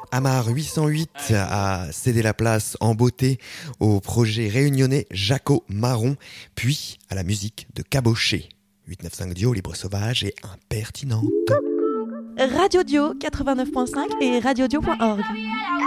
Amar 808 a cédé la place en beauté au projet réunionnais Jaco Marron, puis à la musique de Caboché. 895 Dio, libre sauvage et impertinente. Radio Dio 89.5 et radiodio.org.